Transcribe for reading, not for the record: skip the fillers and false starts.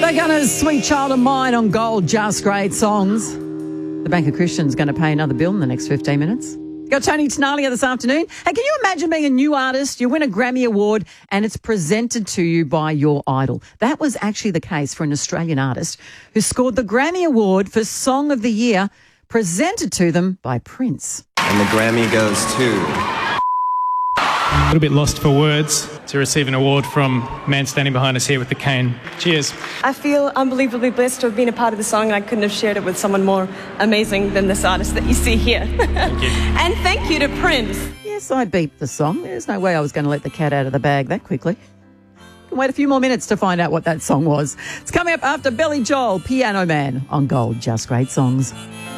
Gunners, Sweet Child of Mine on Gold, Just Great Songs. The Bank of Christian's going to pay another bill in the next 15 minutes. Got Tony Tenalia this afternoon. Hey, can you imagine being a new artist? You win a Grammy Award and it's presented to you by your idol. That was actually the case for an Australian artist who scored the Grammy Award for Song of the Year, presented to them by Prince. And the Grammy goes to... A little bit lost for words to receive an award from a man standing behind us here with the cane. Cheers. I feel unbelievably blessed to have been a part of the song, and I couldn't have shared it with someone more amazing than this artist that you see here. Thank you. And thank you to Prince. Yes, I beeped the song. There's no way I was going to let the cat out of the bag that quickly. Can wait a few more minutes to find out what that song was. It's coming up after Billy Joel, Piano Man on Gold, Just Great Songs.